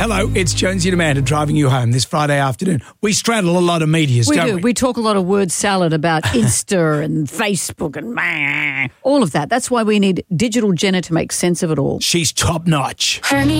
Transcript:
Hello, it's Jonesy and Amanda driving you home this Friday afternoon. We straddle a lot of medias, don't we? We talk a lot of word salad about Insta and Facebook and all of that. That's why we need Digital Jenna to make sense of it all. She's top notch. Honey.